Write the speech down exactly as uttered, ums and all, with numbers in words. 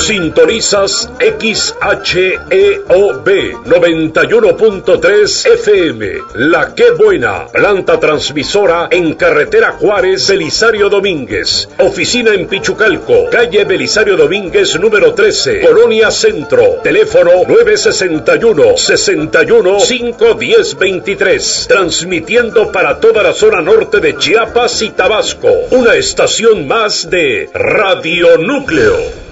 Sintonizas X H E O B noventa y uno punto tres F M, La Que Buena, planta transmisora en carretera Juárez, Belisario Domínguez. Oficina en Pichucalco, calle Belisario Domínguez número trece, Colonia Centro. Teléfono nueve sesenta y uno, sesenta y uno, cinco diez veintitrés. Transmitiendo para toda la zona norte de Chiapas y Tabasco. Una estación más de Radio Núcleo.